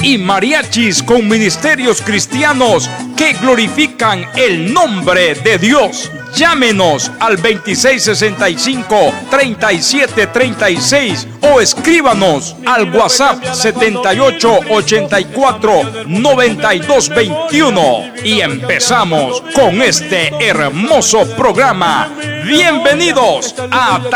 y mariachis con ministerios cristianos que glorifican el nombre de Dios. Llámenos al 2665-3736 o escríbanos al WhatsApp 7884-9221 y empezamos con este hermoso programa. Bienvenidos a